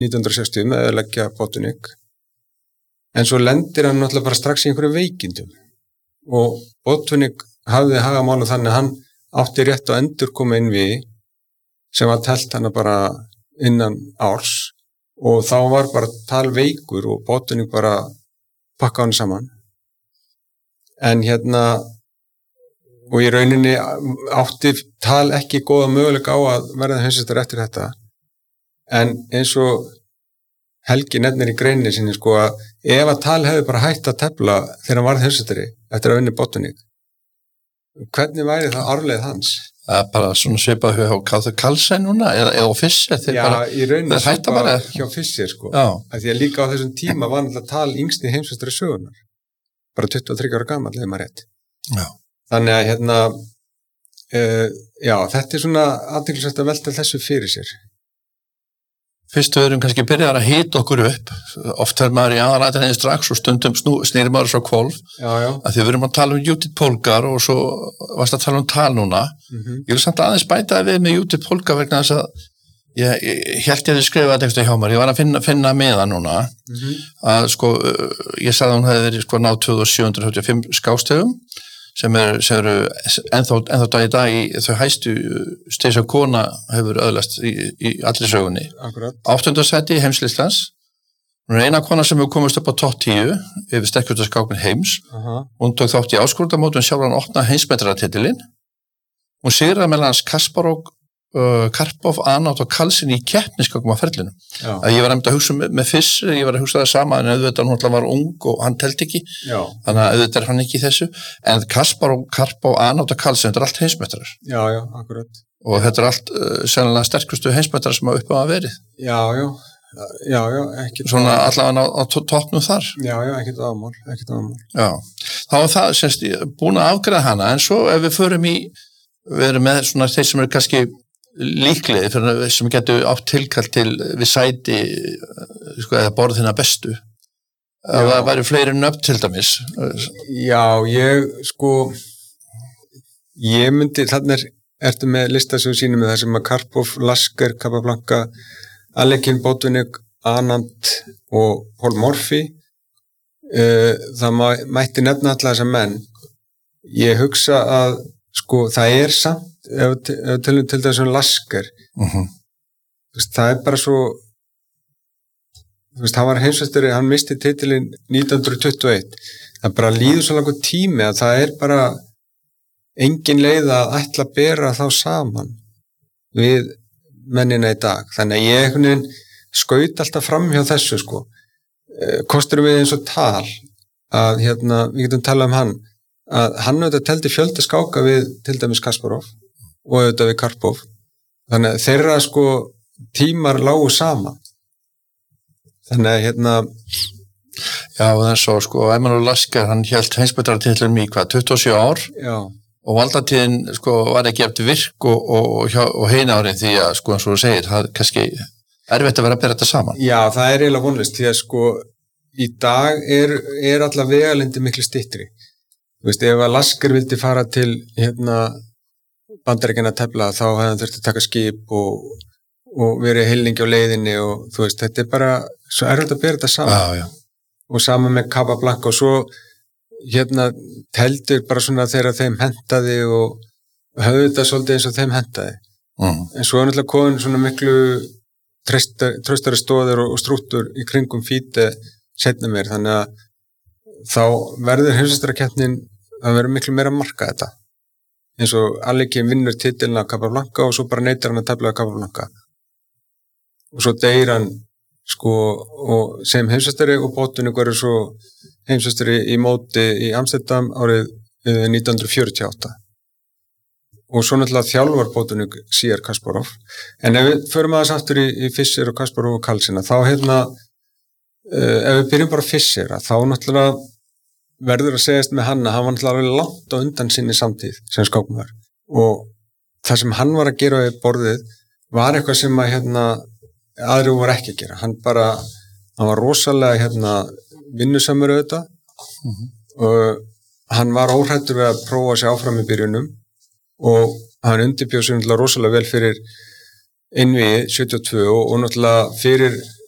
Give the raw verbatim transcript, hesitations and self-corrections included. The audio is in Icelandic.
nítján hundruð sextíu með að leggja Botvinnik en svo lendir hann náttúrulega bara strax í einhverju veikindum og Botvinnik hafði hagamála þannig að hann átti rétt á endurkoma inn við sem var telt hana bara innan árs og þá var bara tal veikur og Botvinnik bara pakka hann saman en hérna og í rauninni átti tal ekki góða möguleika á að verða heimsmeistari eftir þetta en eins og Helgi nefnir í greininni sinni sko að ef að tal hefði bara hætt að tefla þegar hann varð heimsmeistari eftir að vinna Botvinnik hvernig væri það arfleið hans? Það er bara svona svipað hjá Káður Carlsen núna eða, eða Fischer þeir Já, bara, í rauninni svipað bara... hjá Fischer sko Já. Að því að líka á þessum tíma var náttúrulega tal yngsti heimsmeistari sögunar bara tuttugu og þriggja ára gamall eða maður rétt Já. Þannig að hérna uh, já, þetta er svona athyglisvert að velta þessu fyrir sér Fyrst við erum kannski byrjað að hita okkur upp oft er maður í aðalættinni strax og stundum snýr maður frá hvolf já, já. að því við erum að tala um Judith Polgar og svo varst að tala um tal núna mm-hmm. ég vil samt aðeins bæta við með Judith Polgar vegna þess að ég, ég held ég að skrifa þetta eftir hjá mér, ég var að finna, finna með það núna mm-hmm. að sko ég sagði að hún hefði verið sko náð tvö þúsund sjö hundruð þrjátíu og fimm skákstegum sem eru er ennþá, ennþá dag í dag í þau hæstu stig sem kona hefur öðlast í, í allri sögunni. Akkurat. áttunda sæti heimslislans. Hún er eina kona sem hefur komist upp á topp tíu yfir sterkfljótaskákminn heims. Uh-huh. Hún tók þátt í áskorunarmótum sjálfan opna heimsmeistaratitilinn. Hún sigraði meðal hans Kasparov, uh, Karpov, Anand og Carlsen í keppniskákum á ferlinum. Að ég var nefnd að hugsa með, með Fischer, ég var að hugsa það sama en auðvitað hún var ung og hann teldi ekki. Já. Þannig að auðvitað er hann ekki í þessu. En Kasparov, Karpov, Anand og Carlsen, þetta er allt heimsmeistarar. Já, já, akkurat. Og þetta er allt uh, sennilega sterkustu heimsmeistarar sem hafa upp á að verið. Já, já. Já, já, ekki svona allavega á, á toppnum þar já, já, ekkert ámál, ekkert ámál já, þá er það semst búin að afgræða hana, en svo ef við förum í við erum með svona þeir sem eru kannski líklegir, fyrir sem getur átt tilkall til við sæti sko, eða borðina bestu ef það væri fleiri nöfn til dæmis já, ég sko ég myndi, þannig er ertu með lista sem sýnum með það sem að Karpov, Lasker, Capablanca Alekin, Botvinnik, Anand og Paul Morphy uh, það má, mætti nefna alla þessa menn ég hugsa að sko það er samt ef við tölum til þessum Lasker uh-huh. veist, það er bara svo þú veist, hann var heimsmeistari hann misti titilinn nítján hundruð tuttugu og eitt það bara líður svo langur tími að það er bara engin leið að ætla að bera þá saman við mennina í dag, þannig að ég einhvern veginn skaut alltaf fram hjá þessu sko, kosturum við eins og tal að hérna, við getum talað um hann að hann auðvitað teldi fjölda skáka við til dæmis Kasparov og auðvitað við Karpov þannig að þeirra sko tímar lágu saman þannig að hérna já, þess að sko, Emanuel Lasker hann hélt heimsmeistaratitilinn í hvað, tuttugu og sjö ár já og valdatíðin sko var ekki eftir virk og, og, og, og heina árin því að sko eins og þú segir, það er kannski erfitt að vera að bera þetta saman. Já, það er eiginlega vonlist því að sko í dag er, er alla vegalindi miklu styttri. Þú veist, ef að Lasker vildi fara til hérna Bandaríkjanna að tefla þá hefði hann þurft að taka skip og, og verið heilingi á leiðinni og þú veist, þetta er bara svo erfitt að bera þetta saman. Já, já. Og saman með Capablanca og svo hérna teldur bara svona þegar þeim hentaði og höfðu þetta svolítið eins og þeim hentaði mm. en svo er náttúrulega komin svona miklu tröstari stóðir og, og strúttur í kringum fíti setna mér, þannig að þá verður heimsmeistarakeppnin að vera miklu meira að marka þetta eins og Alekin vinnur titilina á Capablanca og svo bara neitar hann að tefla á Capablanca og svo deyr hann sko og sem heimsmeistari og Botvinnik verður svo heimsmeistari í móti í Amsterdam árið nítján hundruð fjörutíu og átta og svo náttúrulega þjálfar Botvinnik síðar Kasparov en ef við förum aðeins aftur í, í Fischer og Kasparov og Carlsen þá hérna uh, ef við byrjum bara Fischer þá náttúrulega verður að segjast með hann að hann var náttúrulega langt á undan sinni samtíð sem skákmaður og það sem hann var að gera við borðið var eitthvað sem að hérna aðri voru ekki að gera, hann bara hann var rosalega hérna vinnusamur auðvitað mm-hmm. og hann var óhrættur við að prófa sig áfram í byrjunum og hann undirbjóð sig náttúrulega rosalega vel fyrir innviði sjötíu og tvö og, og náttúrulega fyrir